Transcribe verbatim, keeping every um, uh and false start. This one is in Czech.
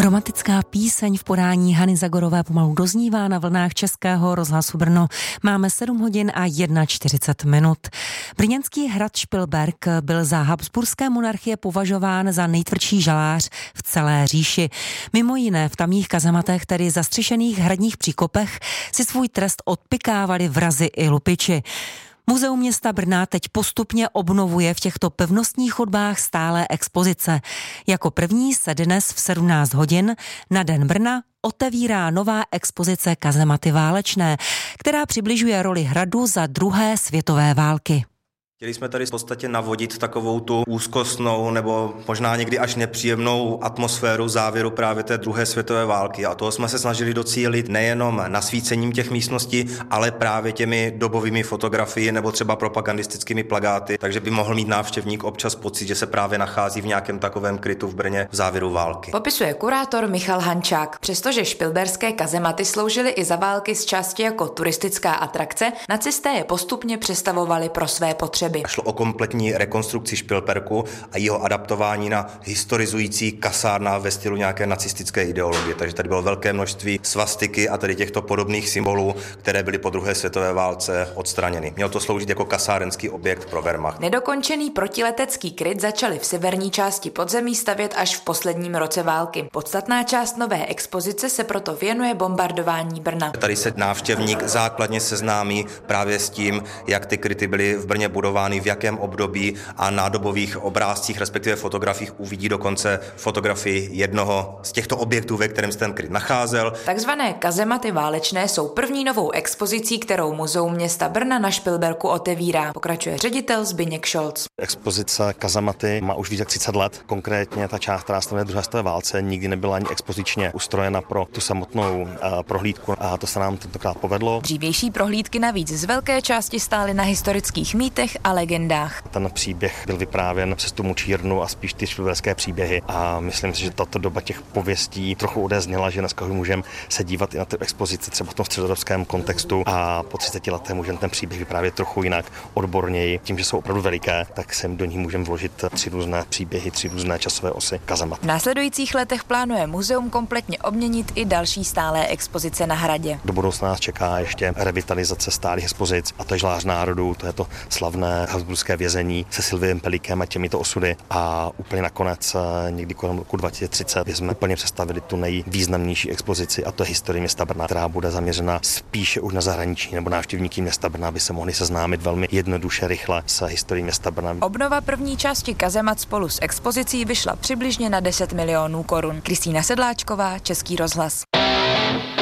Romantická píseň v podání Hany Zagorové pomalu doznívá na vlnách Českého rozhlasu Brno. Máme sedm hodin a čtyřicet jedna minut. Brněnský hrad Špilberk byl za habsburské monarchie považován za nejtvrdší žalář v celé říši. Mimo jiné v tamních kazematech, tedy zastřešených hradních příkopech, si svůj trest odpykávali vrazi i lupiči. Muzeum města Brna teď postupně obnovuje v těchto pevnostních chodbách stále expozice. Jako první se dnes v sedmnáct hodin na Den Brna otevírá nová expozice Kazematy válečné, která přibližuje roli hradu za druhé světové války. Chtěli jsme tady v podstatě navodit takovou tu úzkostnou nebo možná někdy až nepříjemnou atmosféru závěru právě té druhé světové války. A toho jsme se snažili docílit nejenom nasvícením těch místností, ale právě těmi dobovými fotografii nebo třeba propagandistickými plakáty, takže by mohl mít návštěvník občas pocit, že se právě nachází v nějakém takovém krytu v Brně v závěru války. Popisuje kurátor Michal Hančák. Přestože špilberské kazematy sloužily i za války z části jako turistická atrakce, nacisté je postupně přestavovali pro své potřeby. Šlo o kompletní rekonstrukci Špilberku a jeho adaptování na historizující kasárna ve stylu nějaké nacistické ideologie. Takže tady bylo velké množství svastiky a tady těchto podobných symbolů, které byly po druhé světové válce odstraněny. Mělo to sloužit jako kasárenský objekt pro Wehrmacht. Nedokončený protiletecký kryt začali v severní části podzemí stavět až v posledním roce války. Podstatná část nové expozice se proto věnuje bombardování Brna. Tady se návštěvník základně seznámí právě s tím, jak ty kryty byly v Brně budovány, v jakém období, a na dobových obrázcích, respektive fotografiích, uvidí dokonce fotografii jednoho z těchto objektů, ve kterém se ten kryt nacházel. Takzvané kazematy válečné jsou první novou expozicí, kterou Muzeum města Brna na Špilberku otevírá. Pokračuje ředitel Zbyněk Šolc. Expozice kazematy má už víc jak třicet let. Konkrétně ta část, která se druhé světové válce, nikdy nebyla ani expozičně ustrojena pro tu samotnou uh, prohlídku, a to se nám tentokrát povedlo. Dřívější prohlídky navíc z velké části stály na historických mýtech a legendách. Ten příběh byl vyprávěn přes tu mučírnu a spíš ty špilberské příběhy, a myslím si, že tato doba těch pověstí trochu odezněla, že dneska už můžeme se dívat i na ty expozice třeba v tom středoevropském kontextu a po třiceti letech můžeme ten příběh vyprávět trochu jinak, odborněji. Tím, že jsou opravdu veliké, tak sem do nich můžeme vložit tři různé příběhy, tři různé časové osy kazemat. V následujících letech plánuje muzeum kompletně obměnit i další stálé expozice na hradě. Do budoucna nás čeká ještě revitalizace stálých expozic, a to je Žlář národů, to je to slavné habsburské vězení se Sylviem Pelíkem a těmito osudy, a úplně nakonec někdy kolem roku dva tisíce třicet jsme úplně představili tu nejvýznamnější expozici, a to je historie města Brna, která bude zaměřena spíše už na zahraniční nebo návštěvníky města Brna, aby se mohli seznámit velmi jednoduše, rychle s historií města Brna. Obnova první části kazemat spolu s expozicí vyšla přibližně na deset milionů korun. Kristýna Sedláčková, Český rozhlas.